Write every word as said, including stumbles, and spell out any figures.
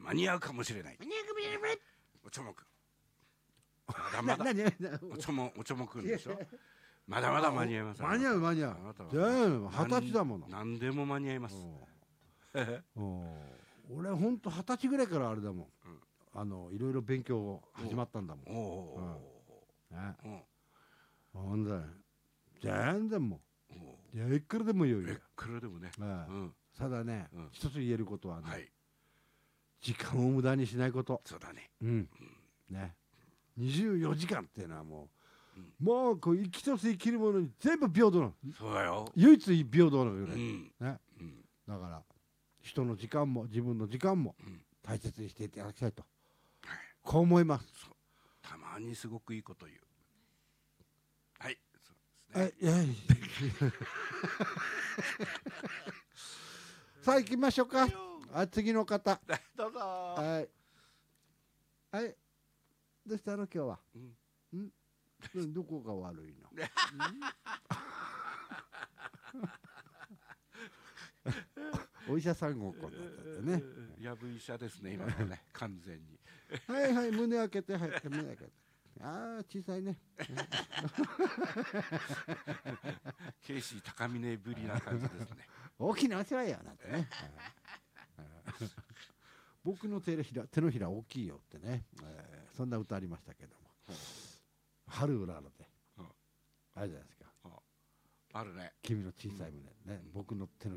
間に合うかもしれない。 間に合うかもしれない。 おちょもくん。まだまだ。おちょもおちょもくんでしょ。まだまだ間に合います。 間に合う間に合う。全部二十歳だもの。 何でも間に合います。 俺ほんと二十歳ぐらいからあれだもん。あのいろいろ勉強始まったんだもん。おお。ね。ほんだよ。全然もう。いくらでも言うよ。いくらでもね。 ただね、一つ言えることはね。時間を無駄にしないこと。 そうだね。 うん。ね。にじゅうよじかんっていうのはもう、もうこう生きとし生きるものに全部平等なの。 そうだよ。 唯一平等なぐらい。ね。だから人の時間も自分の時間も大切にしていただきたいと。こう思います。 たまにすごくいいこと言う。はい。 はい。さあ行きましょうか。あ、次の方。 どうぞ。 はい。はい。どうしたの今日は。うん。うん。どこが悪いの。お医者さんごっこだったね。 やぶ医者ですね今のね完全に。 はいはい胸開けてはい胸開けて。ああ小さいね。 ケイシー高峰ぶりな感じですね。 大きなお世話よなんてね。僕の手のひら手のひら大きいよってね、えー、そんな歌ありましたけども、春うららで、あれじゃないですか。 あるね。 君の小さい胸ね、僕の手の